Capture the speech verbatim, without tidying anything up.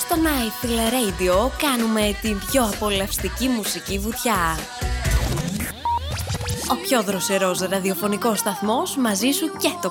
Στο Nightfall Radio κάνουμε την πιο απολαυστική μουσική βουτιά. Ο πιο δροσερός ραδιοφωνικός σταθμός μαζί σου και το